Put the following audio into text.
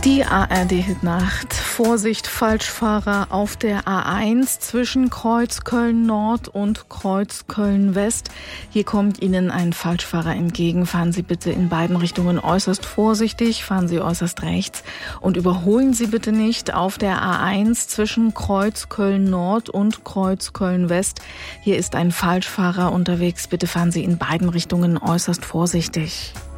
Die ARD-Nacht. Vorsicht, Falschfahrer auf der A1 zwischen Kreuz Köln-Nord und Kreuz Köln-West. Hier kommt Ihnen ein Falschfahrer entgegen. Fahren Sie bitte in beiden Richtungen äußerst vorsichtig, fahren Sie äußerst rechts und überholen Sie bitte nicht auf der A1 zwischen Kreuz Köln-Nord und Kreuz Köln-West. Hier ist ein Falschfahrer unterwegs. Bitte fahren Sie in beiden Richtungen äußerst vorsichtig.